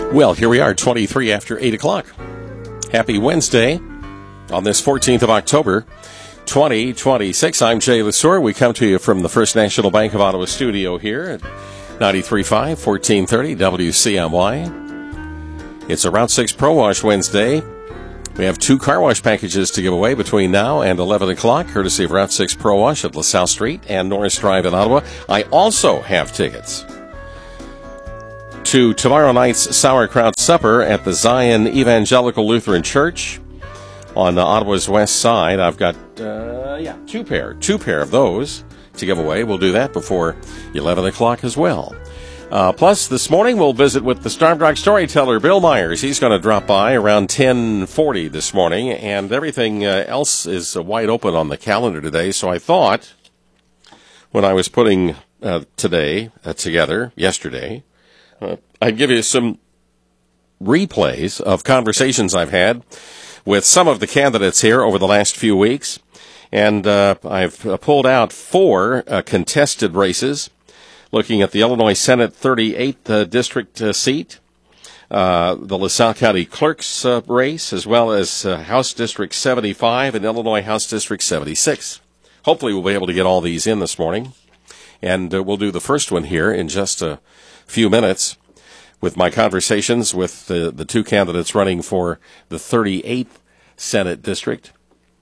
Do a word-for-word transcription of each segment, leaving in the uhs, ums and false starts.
Well, here we are, twenty-three after eight o'clock. Happy Wednesday on this fourteenth of October, twenty twenty-six. I'm Jay Lesueur. We come to you from the First National Bank of Ottawa studio here at ninety-three point five, fourteen thirty W C M Y. It's a Route six Pro Wash Wednesday. We have two car wash packages to give away between now and eleven o'clock, courtesy of Route six Pro Wash at LaSalle Street and Norris Drive in Ottawa. I also have tickets to tomorrow night's Sauerkraut Supper at the Zion Evangelical Lutheran Church on uh, Ottawa's west side. I've got, uh, yeah, two pair, two pair of those to give away. We'll do that before eleven o'clock as well. Uh, plus, this morning we'll visit with the Starved Rock storyteller, Bill Myers. He's going to drop by around ten forty this morning, and everything uh, else is uh, wide open on the calendar today. So I thought, when I was putting uh, today uh, together, yesterday, Uh, I'd give you some replays of conversations I've had with some of the candidates here over the last few weeks. And uh, I've uh, pulled out four uh, contested races, looking at the Illinois Senate thirty-eighth uh, District uh, seat, uh, the LaSalle County Clerk's uh, race, as well as uh, House District seventy-five and Illinois House District seventy-six. Hopefully we'll be able to get all these in this morning. And uh, we'll do the first one here in just a few minutes with my conversations with the, the two candidates running for the thirty-eighth Senate District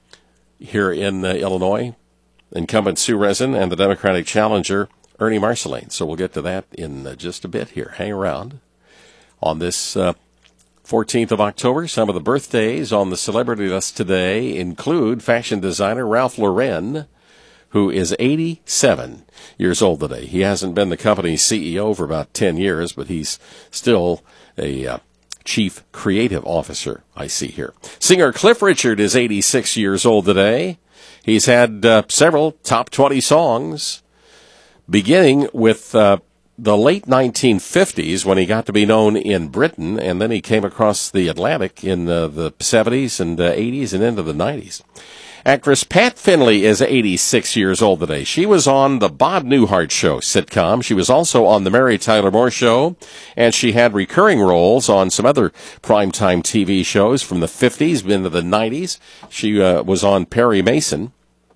here in uh, Illinois, incumbent Sue Rezin and the Democratic challenger Ernie Marceline. So we'll get to that in uh, just a bit here. Hang around. On this uh, fourteenth of October, some of the birthdays on the celebrity list today include fashion designer Ralph Lauren, who is eighty-seven years old today. He hasn't been the company's C E O for about ten years, but he's still a uh, chief creative officer, I see here. Singer Cliff Richard is eighty-six years old today. He's had uh, several top twenty songs, beginning with uh, the late nineteen fifties when he got to be known in Britain, and then he came across the Atlantic in uh, the seventies and uh, eighties and into the nineties. Actress Pat Finley is eighty-six years old today. She was on the Bob Newhart Show sitcom. She was also on the Mary Tyler Moore Show, and she had recurring roles on some other primetime T V shows from the fifties into the nineties. She uh, was on Perry Mason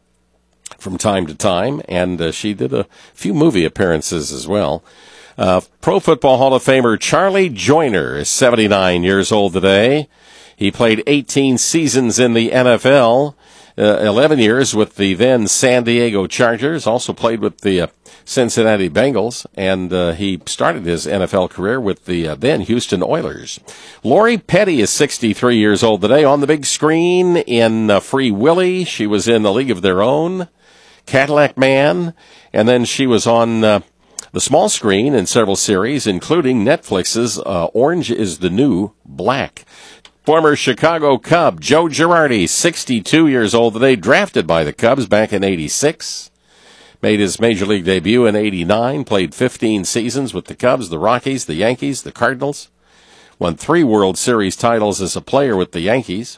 from time to time, and uh, she did a few movie appearances as well. Uh, Pro Football Hall of Famer Charlie Joyner is seventy-nine years old today. He played eighteen seasons in the N F L. Uh, eleven years with the then San Diego Chargers, also played with the uh, Cincinnati Bengals, and uh, he started his N F L career with the uh, then Houston Oilers. Lori Petty is sixty-three years old today. On the big screen in uh, Free Willy, she was in A League of Their Own, Cadillac Man, and then she was on uh, the small screen in several series, including Netflix's uh, Orange is the New Black. Former Chicago Cub Joe Girardi, sixty-two years old today, drafted by the Cubs back in eighty-six. Made his major league debut in eighty-nine, played fifteen seasons with the Cubs, the Rockies, the Yankees, the Cardinals. Won three World Series titles as a player with the Yankees.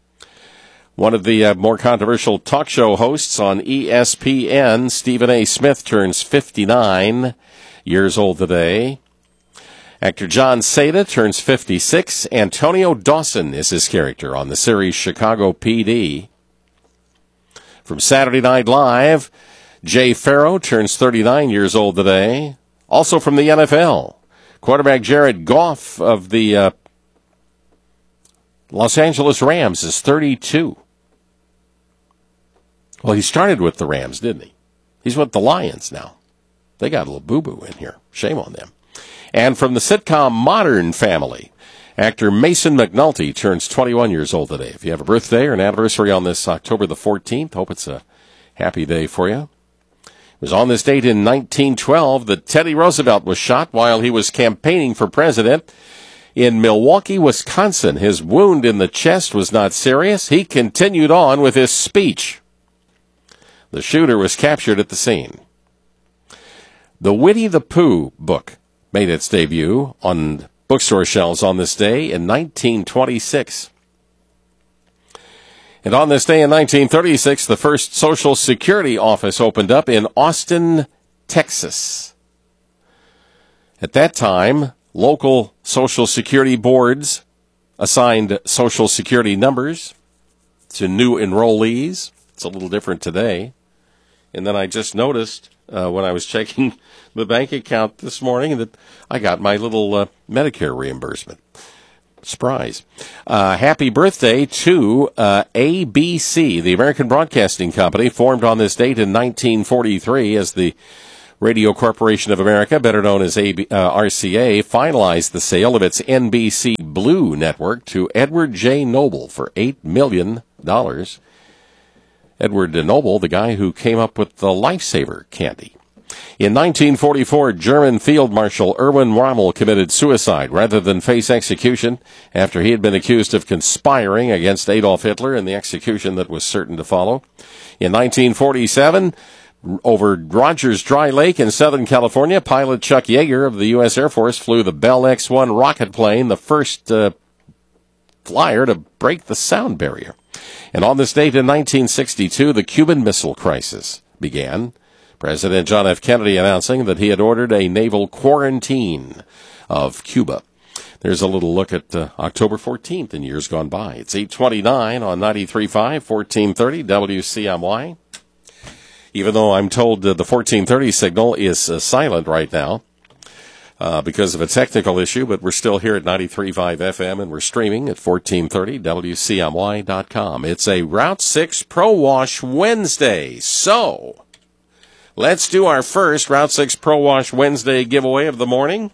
One of the uh, more controversial talk show hosts on E S P N, Stephen A. Smith, turns fifty-nine years old today. Actor John Seda turns fifty-six. Antonio Dawson is his character on the series Chicago P D. From Saturday Night Live, Jay Farrow turns thirty-nine years old today. Also from the N F L, quarterback Jared Goff of the uh, Los Angeles Rams is thirty-two. Well, he started with the Rams, didn't he? He's with the Lions now. They got a little boo-boo in here. Shame on them. And from the sitcom Modern Family, actor Mason McNulty turns twenty-one years old today. If you have a birthday or an anniversary on this October the fourteenth, hope it's a happy day for you. It was on this date in nineteen twelve that Teddy Roosevelt was shot while he was campaigning for president in Milwaukee, Wisconsin. His wound in the chest was not serious. He continued on with his speech. The shooter was captured at the scene. The Winnie the Pooh book made its debut on bookstore shelves on this day in nineteen twenty-six. And on this day in nineteen thirty-six, the first Social Security office opened up in Austin, Texas. At that time, local Social Security boards assigned Social Security numbers to new enrollees. It's a little different today. And then I just noticed uh, when I was checking the bank account this morning that I got my little uh, Medicare reimbursement. Surprise. Uh, happy birthday to uh, A B C, the American Broadcasting Company, formed on this date in nineteen forty-three as the Radio Corporation of America, better known as A B, uh, R C A, finalized the sale of its N B C Blue network to Edward J. Noble for eight million dollars. Edward Noble, the guy who came up with the Lifesaver candy. In nineteen forty-four, German Field Marshal Erwin Rommel committed suicide rather than face execution after he had been accused of conspiring against Adolf Hitler in the execution that was certain to follow. In nineteen forty-seven, over Rogers Dry Lake in Southern California, pilot Chuck Yeager of the U S Air Force flew the Bell X one rocket plane, the first uh, flyer to break the sound barrier. And on this date in nineteen sixty-two, the Cuban Missile Crisis began. President John F. Kennedy announcing that he had ordered a naval quarantine of Cuba. There's a little look at uh, October fourteenth in years gone by. It's eight twenty-nine on ninety-three point five, fourteen thirty W C M Y. Even though I'm told uh, the fourteen thirty signal is uh, silent right now uh, because of a technical issue, but we're still here at ninety-three point five F M, and we're streaming at fourteen thirty W C M Y dot com. It's a Route six Pro Wash Wednesday, so let's do our first Route six Pro Wash Wednesday giveaway of the morning.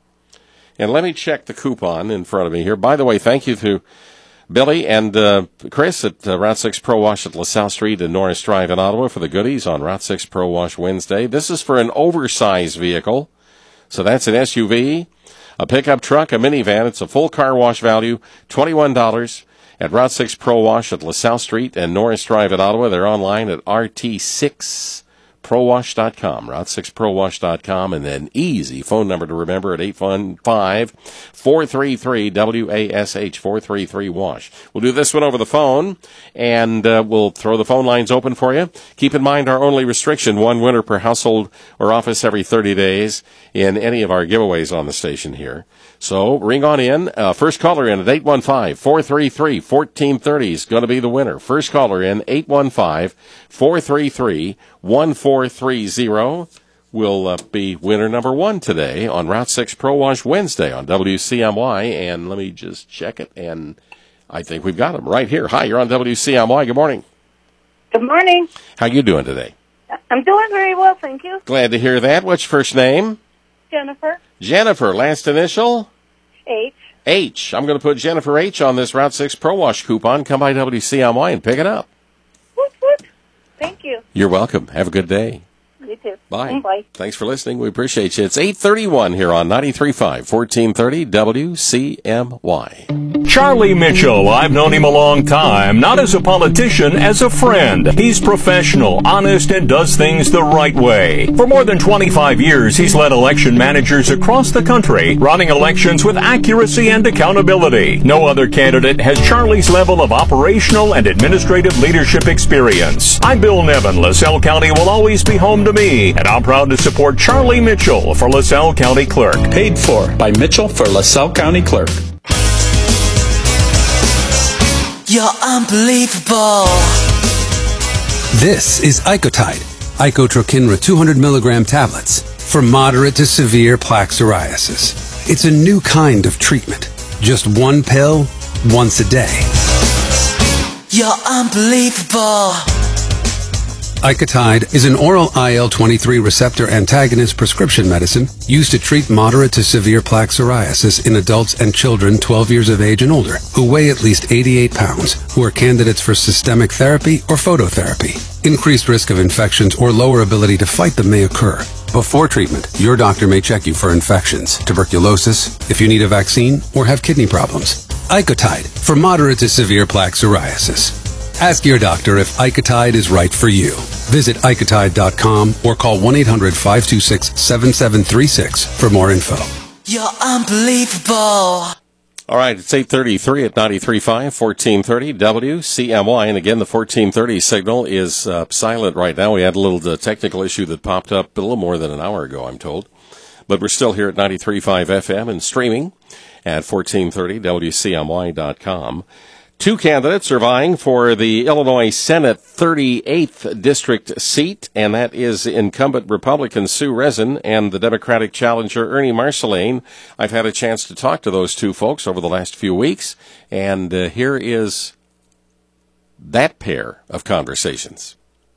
And let me check the coupon in front of me here. By the way, thank you to Billy and uh, Chris at uh, Route six Pro Wash at LaSalle Street and Norris Drive in Ottawa for the goodies on Route six Pro Wash Wednesday. This is for an oversized vehicle. So that's an S U V, a pickup truck, a minivan. It's a full car wash value, twenty-one dollars at Route six Pro Wash at LaSalle Street and Norris Drive in Ottawa. They're online at R T six pro wash dot com, Route six pro wash dot com, and then easy phone number to remember at eight one five, four three three, W A S H, four three three wash. We'll do this one over the phone, and uh, we'll throw the phone lines open for you. Keep in mind our only restriction, one winner per household or office every thirty days in any of our giveaways on the station here. So ring on in. Uh, first caller in at eight one five, four three three, one four three zero is going to be the winner. First caller in, eight one five, four three three, one four three zero will uh, be winner number one today on Route six Pro Wash Wednesday on W C M Y. And let me just check it, and I think we've got him right here. Hi, you're on W C M Y. Good morning. Good morning. How you doing today? I'm doing very well, thank you. Glad to hear that. What's your first name? Jennifer. Jennifer. Last initial? H. H. I'm going to put Jennifer H on this Route six Pro Wash coupon. Come by W C M Y and pick it up. Whoop, whoop. Thank you. You're welcome. Have a good day. You too. Bye. Bye. Thanks for listening. We appreciate you. It's eight thirty-one here on ninety-three point five, fourteen thirty W C M Y. Charlie Mitchell, I've known him a long time, not as a politician, as a friend. He's professional, honest, and does things the right way. For more than twenty-five years, he's led election managers across the country, running elections with accuracy and accountability. No other candidate has Charlie's level of operational and administrative leadership experience. I'm Bill Nevin. LaSalle County will always be home to me, and I'm proud to support Charlie Mitchell for LaSalle County Clerk. Paid for by Mitchell for LaSalle County Clerk. You're unbelievable. This is Icotide, Icotrokinra two hundred milligram tablets for moderate to severe plaque psoriasis. It's a new kind of treatment. Just one pill, once a day. You're unbelievable. Icotide is an oral I L twenty-three receptor antagonist prescription medicine used to treat moderate to severe plaque psoriasis in adults and children twelve years of age and older who weigh at least eighty-eight pounds, who are candidates for systemic therapy or phototherapy. Increased risk of infections or lower ability to fight them may occur. Before treatment, your doctor may check you for infections, tuberculosis, if you need a vaccine, or have kidney problems. Icotide for moderate to severe plaque psoriasis. Ask your doctor if Icotide is right for you. Visit Icotide dot com or call one eight hundred, five two six, seven seven three six for more info. You're unbelievable. All right, it's eight thirty-three at ninety-three point five, fourteen thirty W C M Y. And again, the fourteen thirty signal is uh, silent right now. We had a little uh, technical issue that popped up a little more than an hour ago, I'm told. But we're still here at ninety-three point five F M and streaming at fourteen thirty W C M Y dot com. Two candidates are vying for the Illinois Senate thirty-eighth District seat, and that is incumbent Republican Sue Rezin and the Democratic challenger Ernie Marceline. I've had a chance to talk to those two folks over the last few weeks, and uh, here is that pair of conversations.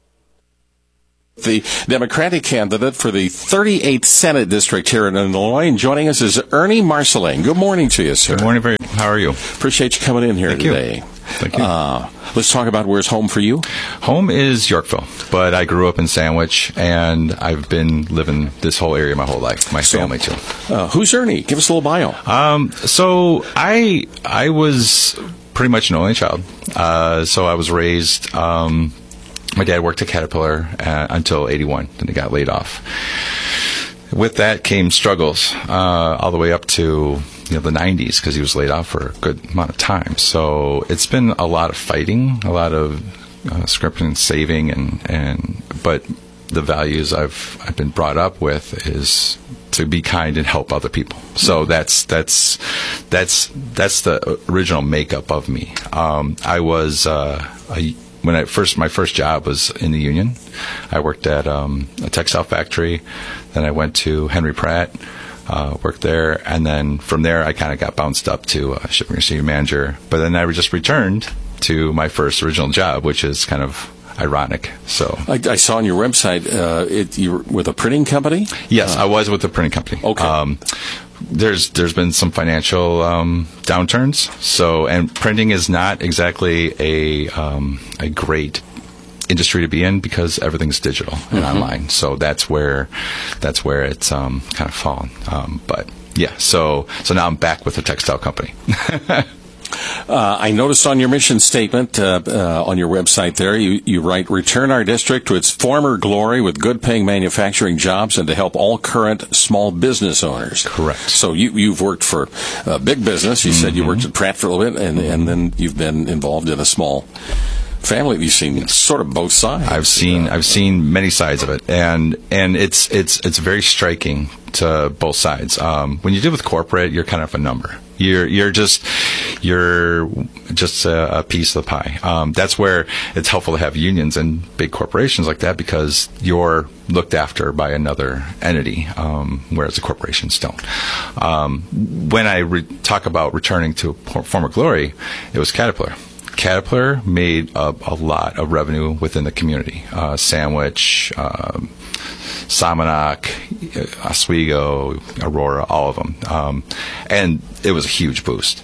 The Democratic candidate for the thirty-eighth Senate District here in Illinois, and joining us is Ernie Marceline. Good morning to you, sir. Good morning. Very. How are you? Appreciate you coming in here Thank today. You. Thank you. Uh, let's talk about where's home for you. Home is Yorkville, but I grew up in Sandwich, and I've been living this whole area my whole life. My so, family too. Uh, who's Ernie? Give us a little bio. Um, so I I was pretty much an only child. Uh, so I was raised. Um, my dad worked at Caterpillar uh, until eighty-one, then he got laid off. With that came struggles uh, all the way up to you know the nineties because he was laid off for a good amount of time. So it's been a lot of fighting, a lot of uh, scripting and saving, and, and but the values I've I've been brought up with is to be kind and help other people. So that's that's that's that's the original makeup of me. Um, I was uh, a When I first, my first job was in the union. I worked at um, a textile factory. Then I went to Henry Pratt, uh, worked there, and then from there I kind of got bounced up to uh, shipping receiver manager. But then I just returned to my first original job, which is kind of ironic. So I, I saw on your website uh, it, you were with a printing company. Yes, uh, I was with the printing company. Okay. Um, There's there's been some financial um, downturns, so and printing is not exactly a um, a great industry to be in because everything's digital and mm-hmm. online. So that's where that's where it's um, kind of fallen. Um, but yeah, so so now I'm back with a textile company. Uh, I noticed on your mission statement uh, uh, on your website there, you, you write, return our district to its former glory with good-paying manufacturing jobs and to help all current small business owners. Correct. So you, you've worked for a big business. You mm-hmm. said you worked at Pratt for a little bit, and, and then you've been involved in a small family. You've seen sort of both sides. I've seen I've seen many sides of it, and and it's it's it's very striking to both sides. Um, when you deal with corporate, you're kind of a number. You're you're just you're just a, a piece of the pie. Um, that's where it's helpful to have unions and big corporations like that because you're looked after by another entity, um, whereas the corporations don't. Um, when I re- talk about returning to former glory, it was Caterpillar. Caterpillar made a, a lot of revenue within the community. Uh, Sandwich, um, Salmonac, Oswego, Aurora, all of them. Um, and it was a huge boost.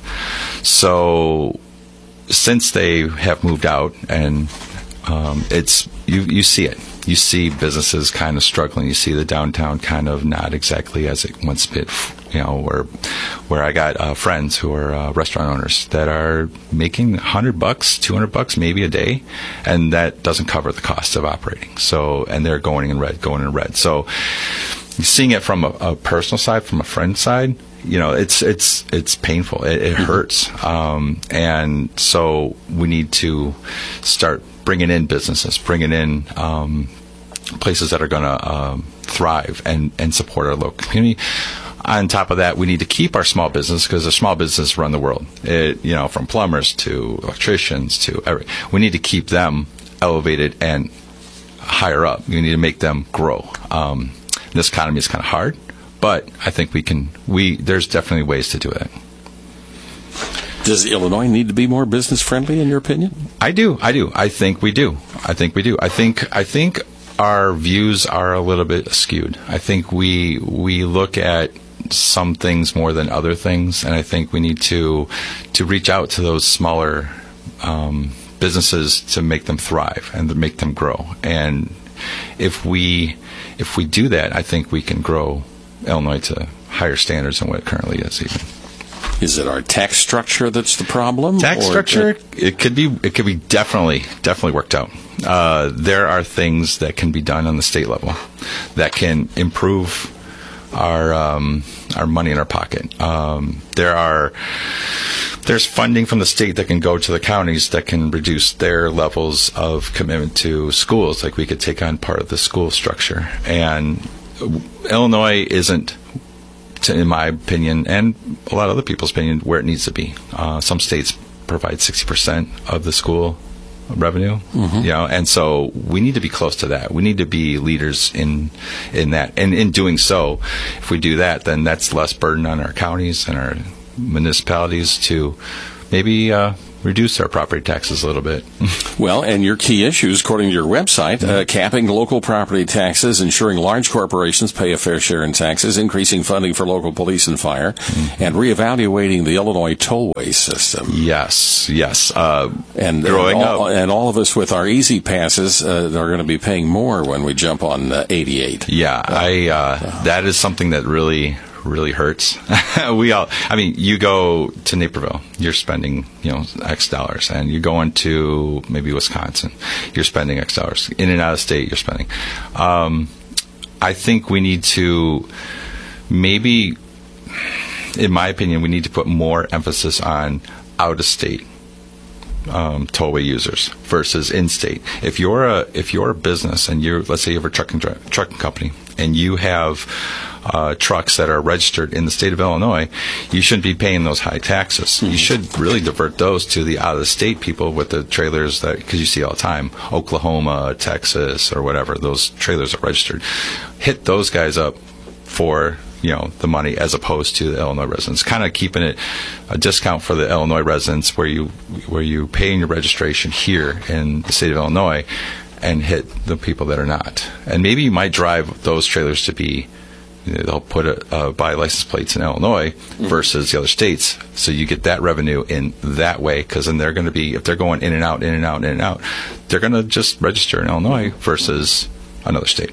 So since they have moved out, and um, it's you, you see it. You see businesses kind of struggling. You see the downtown kind of not exactly as it once been. You know, where where I got uh, friends who are uh, restaurant owners that are making a hundred bucks, two hundred bucks maybe a day, and that doesn't cover the cost of operating. So, and they're going in red, going in red. So, seeing it from a, a personal side, from a friend side, you know, it's it's it's painful. It, it hurts, um, and so we need to start bringing in businesses, bringing in um, places that are going to um, thrive and and support our local community. On top of that, we need to keep our small business because the small business run the world. It, you know, from plumbers to electricians to every, we need to keep them elevated and higher up. We need to make them grow. Um, this economy is kind of hard, but I think we can. We there's definitely ways to do it. Does Illinois need to be more business friendly, in your opinion? I do. I do. I think we do. I think we do. I think. I think our views are a little bit skewed. I think we we look at some things more than other things, and I think we need to to reach out to those smaller um, businesses to make them thrive and to make them grow. And if we if we do that, I think we can grow Illinois to higher standards than what it currently is. Even is it our tax structure that's the problem? Tax or structure, it, it could be it could be definitely definitely worked out. Uh, there are things that can be done on the state level that can improve our um, our money in our pocket. Um, there are there's funding from the state that can go to the counties that can reduce their levels of commitment to schools. Like we could take on part of the school structure, and Illinois isn't, to, in my opinion, and a lot of other people's opinion, where it needs to be. Uh, some states provide sixty percent of the school revenue, mm-hmm. you know, and so we need to be close to that. We need to be leaders in in that, and in doing so, if we do that, then that's less burden on our counties and our municipalities to maybe uh, reduce our property taxes a little bit. Well, and your key issues, according to your website, uh, capping local property taxes, ensuring large corporations pay a fair share in taxes, increasing funding for local police and fire, mm-hmm. and reevaluating the Illinois tollway system. Yes, yes. Uh, and, growing and all, up. And all of us with our easy passes uh, are going to be paying more when we jump on uh, eighty-eight. Yeah, uh, I. Uh, that is something that really... really hurts. we all, I mean, you go to Naperville, you're spending, you know, X dollars, and you're going to maybe Wisconsin, you're spending X dollars. In and out of state, you're spending. Um, I think we need to maybe, in my opinion, we need to put more emphasis on out of state um, tollway users versus in state. If you're a if you're a business and you're, let's say you have a trucking trucking company and you have Uh, trucks that are registered in the state of Illinois, you shouldn't be paying those high taxes. Mm-hmm. You should really divert those to the out-of-state people with the trailers that, because you see all the time, Oklahoma, Texas, or whatever, those trailers are registered. Hit those guys up for, you know, the money as opposed to the Illinois residents. Kind of keeping it a discount for the Illinois residents where you where you pay in your registration here in the state of Illinois and hit the people that are not. And maybe you might drive those trailers to be, they'll put a uh, buy license plates in Illinois versus the other states, so you get that revenue in that way. Because then they're going to be, if they're going in and out, in and out, in and out, they're going to just register in Illinois versus another state.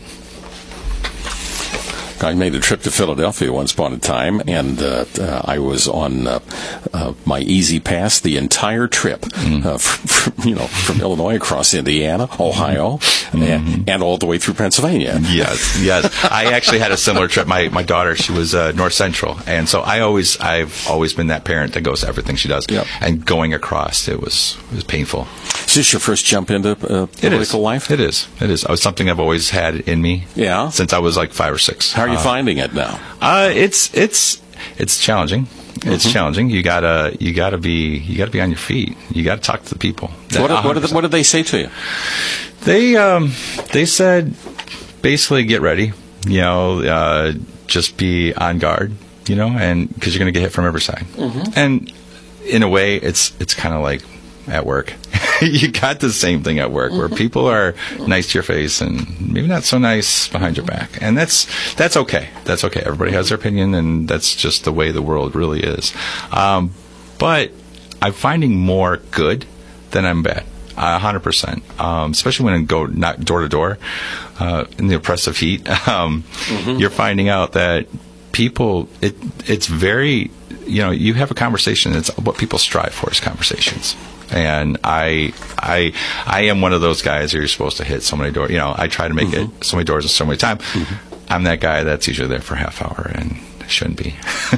I made a trip to Philadelphia once upon a time, and uh, uh, I was on uh, uh, my Easy Pass the entire trip, mm-hmm. uh, from, from, you know, from Illinois across Indiana, Ohio, mm-hmm. and, and all the way through Pennsylvania. Yes, yes. I actually had a similar trip. My my daughter, she was uh, North Central, and so I always I've always been that parent that goes to everything she does. Yep. And going across, it was it was painful. Is this your first jump into uh, political life? It is. It is. It was something I've always had in me. Yeah. Since I was like five or six. How are you uh, finding it now? Uh, it's it's it's challenging. It's mm-hmm. challenging. You gotta you gotta be you gotta be on your feet. You gotta talk to the people. What did, what, did, what did they say to you? They um they said basically get ready. You know, uh, just be on guard. You know, and because you're gonna get hit from every side. Mm-hmm. And in a way, it's it's kind of like at work. You got the same thing at work where people are nice to your face and maybe not so nice behind your back. And that's that's okay. That's okay. Everybody has their opinion, and that's just the way the world really is. Um, but I'm finding more good than I'm bad. A hundred percent. Um, especially when I go not door to door uh, in the oppressive heat. Um, mm-hmm. You're finding out that people, it it's very, you know, you have a conversation. It's what people strive for is conversations. And I, I, I am one of those guys who you're supposed to hit so many doors. You know, I try to make mm-hmm. it so many doors in so many times. Mm-hmm. I'm that guy that's usually there for a half hour and shouldn't be.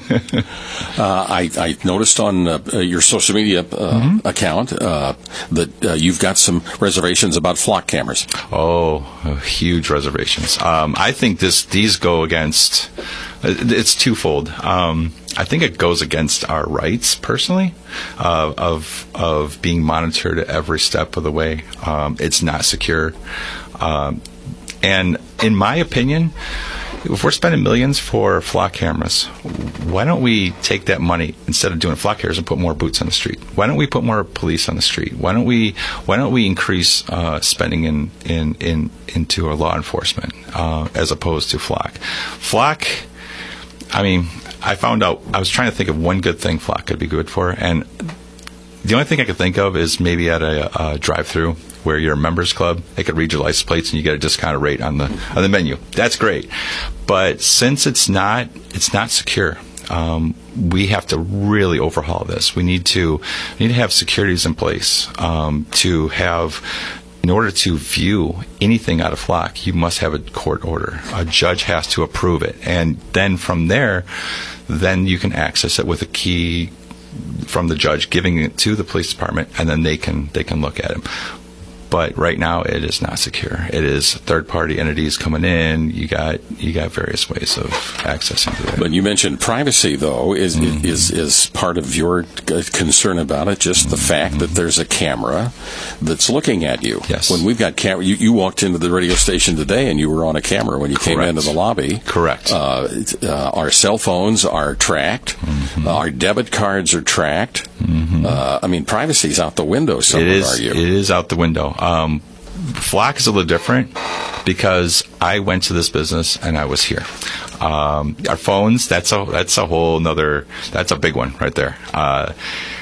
uh, I, I noticed on uh, your social media uh, mm-hmm. account uh, that uh, you've got some reservations about flock cameras. Oh, huge reservations. Um, I think this these go against. It's twofold. Um, I think it goes against our rights, personally, uh, of of being monitored every step of the way. Um, it's not secure, um, and in my opinion, if we're spending millions for flock cameras, why don't we take that money instead of doing flock cameras and put more boots on the street? Why don't we put more police on the street? Why don't we Why don't we increase uh, spending in, in in into our law enforcement uh, as opposed to flock? Flock. I mean, I found out, I was trying to think of one good thing flock could be good for, and the only thing I could think of is maybe at a, a drive-through where you're a members club, they could read your license plates and you get a discounted rate on the on the menu. That's great. But since it's not it's not secure, um, we have to really overhaul this. We need to we need to have securities in place um, to have. In order to view anything out of flock, you must have a court order. A judge has to approve it. And then from there, then you can access it with a key from the judge, giving it to the police department, and then they can they can look at it. But right now, it is not secure. It is third-party entities coming in. You got you got various ways of accessing to it. But you mentioned privacy, though, is mm-hmm. is is part of your concern about it. Just the fact mm-hmm. that there's a camera that's looking at you. Yes. When we've got camera, you, you walked into the radio station today, and you were on a camera when you Correct. came into the lobby. Correct. Uh, uh, our cell phones are tracked. Mm-hmm. Uh, our debit cards are tracked. Mm-hmm. Uh, I mean, privacy's out the window. Somewhere, it is. Are you? It is out the window. Um, Flock is a little different because I went to this business and I was here. Um, our phones, that's a that's a whole nother, that's a big one right there. Uh,